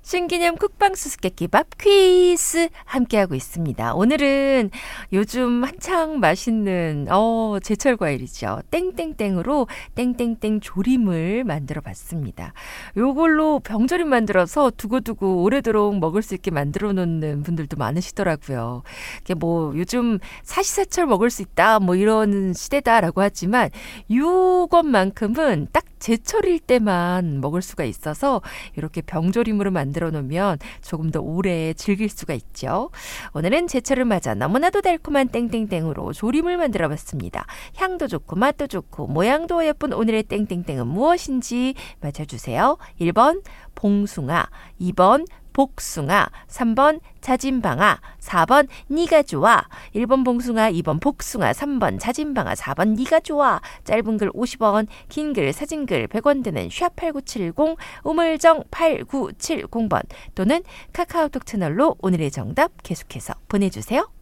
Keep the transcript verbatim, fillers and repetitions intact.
신기념 쿡방 수수께끼밥 퀴즈 함께하고 있습니다. 오늘은 요즘 한창 맛있는 어 제철 과일이죠. 땡땡땡으로 땡땡땡 조림을 만들어 봤습니다. 요걸로 병조림 만들어서 두고두고 오래도록 먹을 수 있게 만들어 놓는 분들도 많으시더라고요. 이게 뭐 요즘 사시사철 먹을 수 있다 뭐 이런 시대다라고 하지만 요것만큼은 딱 제철일 때만 먹을 수가 있어서 이렇게 병조림으로 만들어 놓으면 조금 더 오래 즐길 수가 있죠. 오늘은 제철을 맞아 너무나도 달콤한 땡땡땡으로 조림을 만들어 봤습니다. 향도 좋고 맛도 좋고 모양도 예쁜 오늘의 땡땡땡은 무엇인지 맞춰주세요. 일 번 봉숭아, 이 번 복숭아, 삼 번 자진방아, 사 번 니가 좋아. 일 번 봉숭아, 이 번 복숭아, 삼 번 자진방아, 사 번 니가 좋아. 짧은 글 오십 원, 긴 글 사진글 백 원 드는 샵 팔구칠공, 우물정 팔구칠공 번 또는 카카오톡 채널로 오늘의 정답 계속해서 보내주세요.